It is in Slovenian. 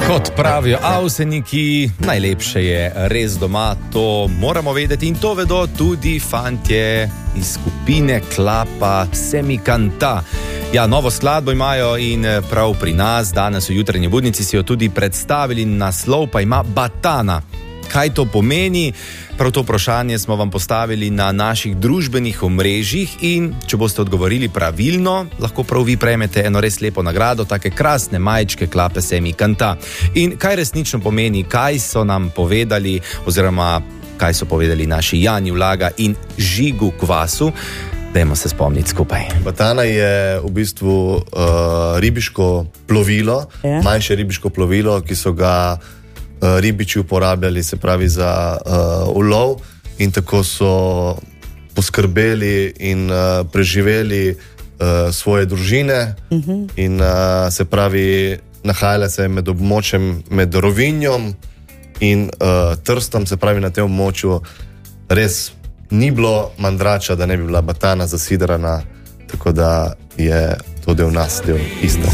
Kot pravijo avseniki, najlepše je res doma, to moramo vedeti in to vedo tudi fantje iz skupine Klapa Semikanta. Ja, novo skladbo imajo in prav pri nas, danes v Jutranji budnici si jo tudi predstavili, naslov pa ima Batana. Kaj to pomeni? Prav to vprašanje smo vam postavili na naših družbenih omrežjih in če boste odgovorili pravilno, lahko prav vi prejmete eno res lepo nagrado, take krasne majčke Klape Semikanta. In kaj resnično pomeni, kaj so nam povedali, oziroma kaj so povedali naši Jani Vlaga in Žigu Kvasu, dajmo se spomniti skupaj. Batana je v bistvu ribiško plovilo, manjše ribiško plovilo, ki so ga ribiči uporabljali, se pravi za ulov, in tako so poskrbeli in preživeli svoje družine in se pravi nahajala se med območjem med Rovinjom in Trstom, se pravi na tem območju res ni bilo mandrača, da ne bi bila Batana zasidrana, tako da je to del nas, del Istre.